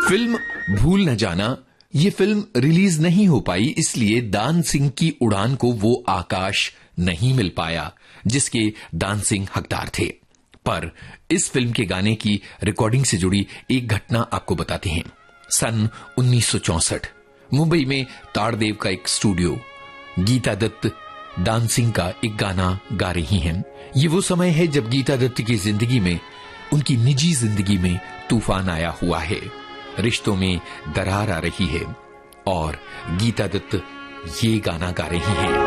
Film भूल न जाना, ये फिल्म रिलीज नहीं हो पाई, इसलिए दान सिंह की उड़ान को वो आकाश नहीं मिल पाया जिसके दान सिंह हकदार थे। पर इस फिल्म के गाने की रिकॉर्डिंग से जुड़ी एक घटना आपको बताते हैं। सन 1964 मुंबई में ताड़देव का एक स्टूडियो, गीता दत्त दान सिंह का एक गाना गा रही हैं। ये वो समय है जब गीता दत्त की जिंदगी में, उनकी निजी जिंदगी में तूफान आया हुआ है, रिश्तों में दरार आ रही है और गीता दत्त ये गाना गा रही हैं।